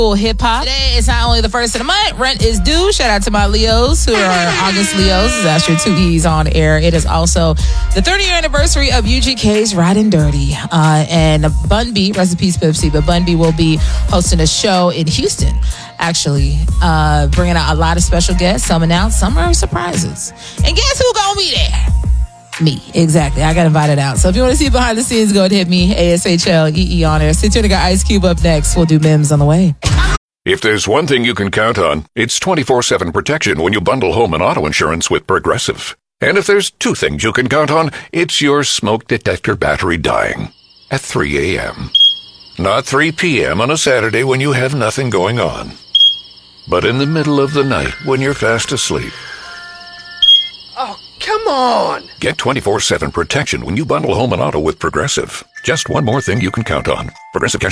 hip hop. Today is not only the first of the month, rent is due. Shout out to my Leos who are August Leos. That's your 2 E's on air. It is also the 30-year anniversary of UGK's Riding Dirty. And Bun B, rest in peace, Pepsi, but Bun B will be hosting a show in Houston, actually, bringing out a lot of special guests. Some announced, some are surprises. And guess who gonna be there? Me, exactly. I got invited out. So if you want to see behind the scenes, go ahead and hit me, ASHLEE on air. Stay tuned, I got Ice Cube up next. We'll do Mims on the way. If there's one thing you can count on, it's 24/7 protection when you bundle home and auto insurance with Progressive. And if there's two things you can count on, it's your smoke detector battery dying at 3 a.m. Not 3 p.m. on a Saturday when you have nothing going on, but in the middle of the night when you're fast asleep. Oh, come on! Get 24/7 protection when you bundle home and auto with Progressive. Just one more thing you can count on. Progressive Casualty